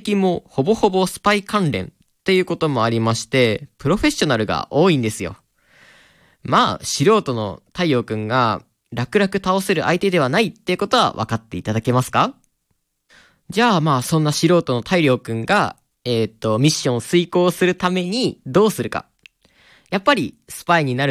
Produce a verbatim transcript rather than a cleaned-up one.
敵もほぼほぼスパイ関連っていうこともありまして、プロフェッショナルが多いんですよ。まあ、素人の太陽くんが楽々倒せる相手ではないっていうことは分かっていただけますか？じゃあまあ、そんな素人の太陽くんが、えーっと、ミッションを遂行するためにどうするか。やっぱりスパイになる